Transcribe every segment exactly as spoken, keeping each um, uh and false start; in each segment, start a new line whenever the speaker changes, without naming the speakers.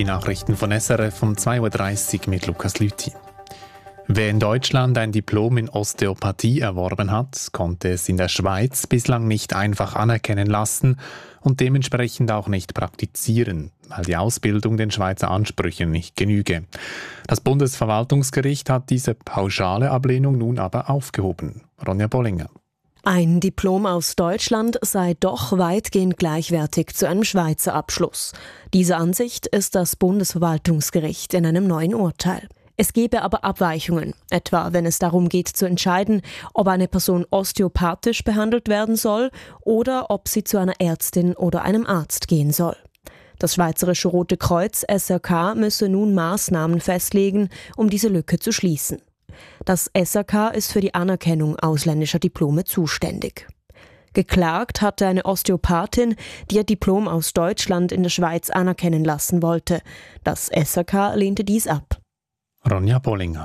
Die Nachrichten von S R F um zwei Uhr dreißig mit Lukas Lüthi. Wer in Deutschland ein Diplom in Osteopathie erworben hat, konnte es in der Schweiz bislang nicht einfach anerkennen lassen und dementsprechend auch nicht praktizieren, weil die Ausbildung den Schweizer Ansprüchen nicht genüge. Das Bundesverwaltungsgericht hat diese pauschale Ablehnung nun aber aufgehoben. Ronja Bollinger.
Ein Diplom aus Deutschland sei doch weitgehend gleichwertig zu einem Schweizer Abschluss. Diese Ansicht ist das Bundesverwaltungsgericht in einem neuen Urteil. Es gebe aber Abweichungen, etwa wenn es darum geht zu entscheiden, ob eine Person osteopathisch behandelt werden soll oder ob sie zu einer Ärztin oder einem Arzt gehen soll. Das Schweizerische Rote Kreuz S R K müsse nun Maßnahmen festlegen, um diese Lücke zu schließen. Das S R K ist für die Anerkennung ausländischer Diplome zuständig. Geklagt hatte eine Osteopathin, die ihr Diplom aus Deutschland in der Schweiz anerkennen lassen wollte. Das S R K lehnte dies ab.
Ronja Bollinger.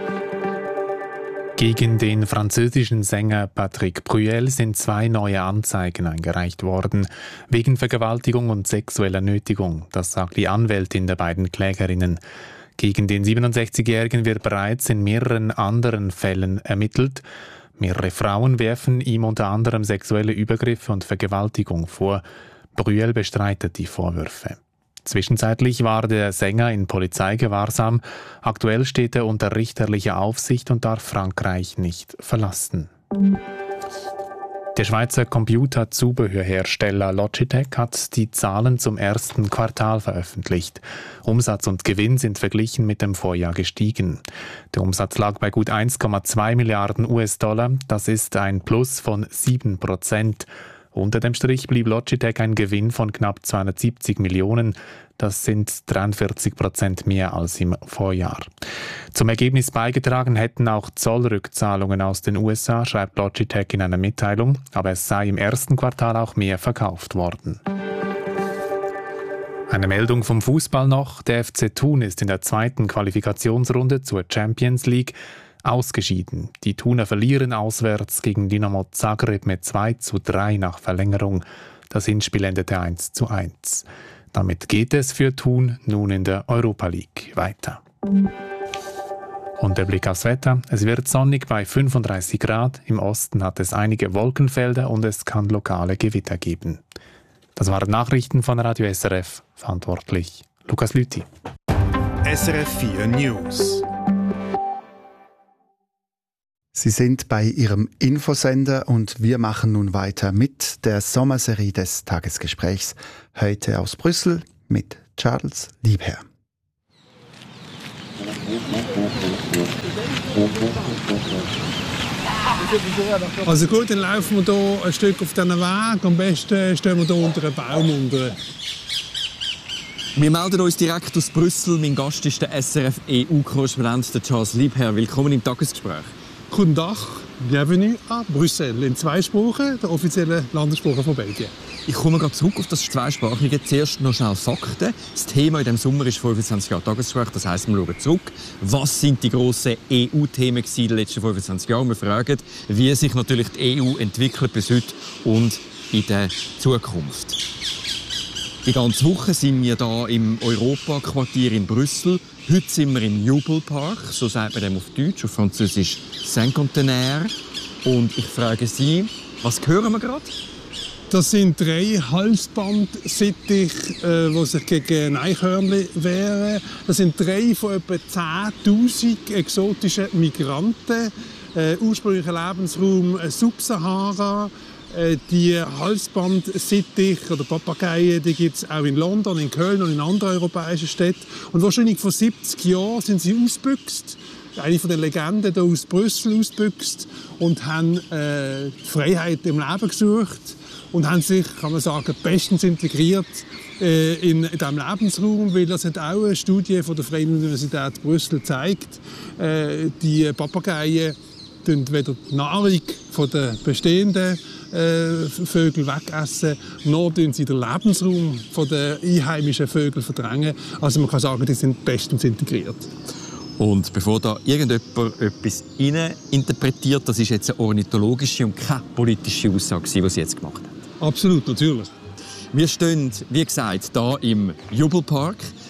Gegen den französischen Sänger Patrick Bruel sind zwei neue Anzeigen eingereicht worden, wegen Vergewaltigung und sexueller Nötigung. Das sagt die Anwältin der beiden Klägerinnen. Gegen den siebenundsechzigjährigen wird bereits in mehreren anderen Fällen ermittelt. Mehrere Frauen werfen ihm unter anderem sexuelle Übergriffe und Vergewaltigung vor. Bruel bestreitet die Vorwürfe. Zwischenzeitlich war der Sänger in Polizeigewahrsam. Aktuell steht er unter richterlicher Aufsicht und darf Frankreich nicht verlassen. Der Schweizer Computerzubehörhersteller Logitech hat die Zahlen zum ersten Quartal veröffentlicht. Umsatz und Gewinn sind verglichen mit dem Vorjahr gestiegen. Der Umsatz lag bei gut eins Komma zwei Milliarden U S-Dollar. Das ist ein Plus von sieben Prozent. Unter dem Strich blieb Logitech ein Gewinn von knapp zweihundertsiebzig Millionen. Das sind dreiundvierzig Prozent mehr als im Vorjahr. Zum Ergebnis beigetragen hätten auch Zollrückzahlungen aus den U S A, schreibt Logitech in einer Mitteilung. Aber es sei im ersten Quartal auch mehr verkauft worden. Eine Meldung vom Fußball noch. Der F C Thun ist in der zweiten Qualifikationsrunde zur Champions League ausgeschieden. Die Thuner verlieren auswärts gegen Dinamo Zagreb mit zwei zu drei nach Verlängerung. Das Hinspiel endete eins zu eins. Damit geht es für Thun nun in der Europa League weiter. Und der Blick aufs Wetter. Es wird sonnig bei fünfunddreißig Grad. Im Osten hat es einige Wolkenfelder und es kann lokale Gewitter geben. Das waren Nachrichten von Radio S R F. Verantwortlich Lukas Lüthi.
S R F vier News.
Sie sind bei Ihrem Infosender und wir machen nun weiter mit der Sommerserie des Tagesgesprächs. Heute aus Brüssel mit Charles Liebherr.
Also gut, dann laufen wir hier ein Stück auf diesen Weg. Am besten stehen wir hier unter einem Baum. Unter.
Wir melden uns direkt aus Brüssel. Mein Gast ist der S R F E U-Korrespondent Charles Liebherr. Willkommen im Tagesgespräch.
Guten Tag, bienvenue à Brüssel. In zwei Sprachen, der offiziellen Landessprache von Belgien.
Ich komme gerade zurück auf das Zweisprachige. Zuerst noch schnell Fakten. Das Thema in diesem Sommer ist fünfundzwanzig Jahre Tagesgespräch. Das heisst, wir schauen zurück. Was sind die grossen E U-Themen in den letzten fünfundzwanzig Jahren? Wir fragen, wie sich natürlich die E U entwickelt bis heute und in der Zukunft. Die ganze Woche sind wir hier im Europaquartier in Brüssel. Heute sind wir im Jubelpark, so sagt man dem auf Deutsch, auf Französisch Cinquantenaire. Und ich frage Sie, was hören wir gerade?
Das sind drei Halsbandsittiche, äh, die sich gegen Eichhörnchen wehren. Das sind drei von etwa zehntausend exotischen Migranten. Äh, ursprünglicher Lebensraum äh, Subsahara. Äh, die Halsbandsittiche oder Papageien gibt es auch in London, in Köln und in anderen europäischen Städten. Und wahrscheinlich vor siebzig Jahren sind sie ausgebüxt. Eine von den Legenden hier aus Brüssel ausgebüxt und haben äh, die Freiheit im Leben gesucht. Und haben sich, kann man sagen, bestens integriert äh, in, in diesem Lebensraum, weil das hat auch eine Studie von der Freien Universität Brüssel gezeigt. Äh, die Papageien tun weder die Nahrung von den bestehenden äh, Vögeln wegessen, noch tun sie den Lebensraum von den einheimischen Vögeln verdrängen. Also man kann sagen, die sind bestens integriert.
Und bevor da irgendjemand etwas interpretiert, das ist jetzt eine ornithologische und keine politische Aussage, die Sie jetzt gemacht haben.
Absolut, natürlich.
Wir stehen, wie gesagt, hier im Jubelpark.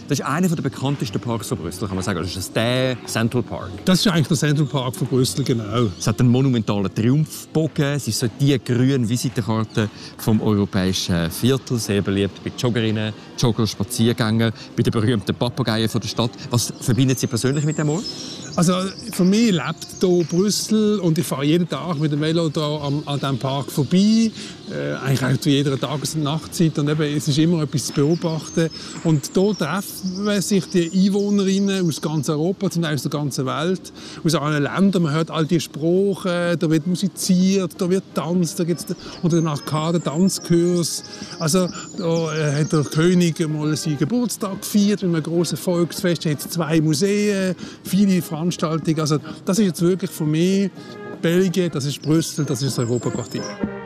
Das ist einer der bekanntesten Parks von Brüssel, kann man sagen. Das ist der Central Park.
Das ist eigentlich der Central Park von Brüssel, genau.
Es hat einen monumentalen Triumphbogen. Es ist so die grüne Visitenkarte vom europäischen Viertel. Sehr beliebt bei Joggerinnen, Jogger, Spaziergänger, bei den berühmten Papageien von der Stadt. Was verbindet Sie persönlich mit dem Ort?
Also für mich lebt hier Brüssel und ich fahre jeden Tag mit dem Velo da an, an diesem Park vorbei. Äh, eigentlich zu jeder Tages- und Nachtzeit. Und eben, es ist immer etwas zu beobachten. Und hier treffen sich die Einwohnerinnen aus ganz Europa, zum Teil aus der ganzen Welt, aus allen Ländern. Man hört all die Sprachen, da wird musiziert, da wird getanzt, da gibt es unter den Arkaden Tanzkurs. Also da äh, hat der König mal seinen Geburtstag gefeiert mit einem grossen Volksfest. Er hat zwei Museen, viele Veranstaltungen. Also das ist jetzt wirklich für mich Belgien, das ist Brüssel, das ist das Europaquartier.